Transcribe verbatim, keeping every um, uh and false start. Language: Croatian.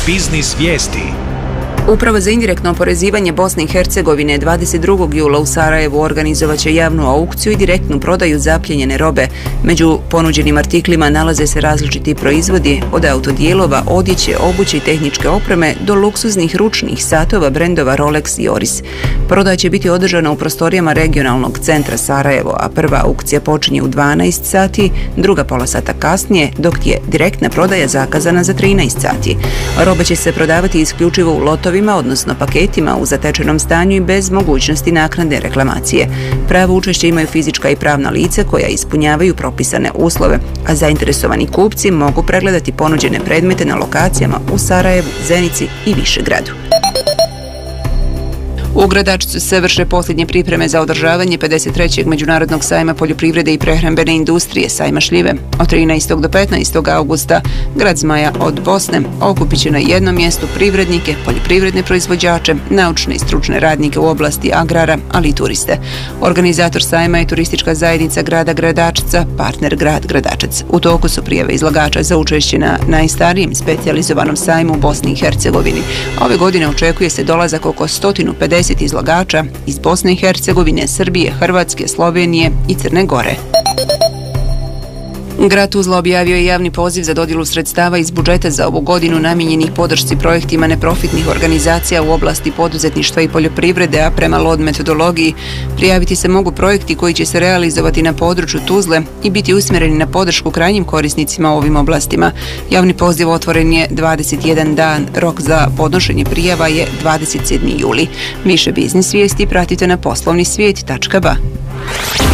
Biznis vijesti. Uprava za indirektno oporezivanje Bosne i Hercegovine dvadeset drugog jula u Sarajevu organizovaće javnu aukciju i direktnu prodaju zapljenjene robe. Među ponuđenim artiklima nalaze se različiti proizvodi, od autodijelova, odjeće, obuće i tehničke opreme do luksuznih ručnih satova brendova Rolex i Oris. Prodaja će biti održana u prostorijama regionalnog centra Sarajevo, a prva aukcija počinje u dvanaest sati, druga pola sata kasnije, dok je direktna prodaja zakazana za trinaest sati. Roba će se prodavati isključivo u lotovima, odnosno paketima u zatečenom stanju i bez mogućnosti naknadne reklamacije. Pravo učešće imaju fizička i pravna lica koja ispunjavaju propisane uslove, a zainteresovani kupci mogu pregledati ponuđene predmete na lokacijama u Sarajevu, Zenici i Višegradu. U Gradačcu se vrše posljednje pripreme za održavanje pedeset trećeg Međunarodnog sajma poljoprivrede i prehrambene industrije sajma šljive. Od trinaestog do petnaestog augusta grad Zmaja od Bosne okupit će na jednom mjestu privrednike, poljoprivredne proizvođače, naučne i stručne radnike u oblasti agrara, ali i turiste. Organizator sajma je turistička zajednica grada Gradačca, partner grad Gradačac. U toku su prijave izlagača za učešće na najstarijem specijalizovanom sajmu u Bosni i Hercegovini. Ove godine očekuje se dolazak oko sto pedeset izlagača iz Bosne i Hercegovine, Srbije, Hrvatske, Slovenije i Crne Gore. Grad Tuzla objavio je javni poziv za dodjelu sredstava iz budžeta za ovu godinu namijenjenih podršci projektima neprofitnih organizacija u oblasti poduzetništva i poljoprivrede, a prema LOD metodologiji prijaviti se mogu projekti koji će se realizovati na području Tuzle i biti usmjereni na podršku krajnjim korisnicima u ovim oblastima. Javni poziv otvoren je dvadeset jedan dan, rok za podnošenje prijava je dvadeset sedmi juli. Više biznis vijesti pratite na poslovni svijet tačka ba.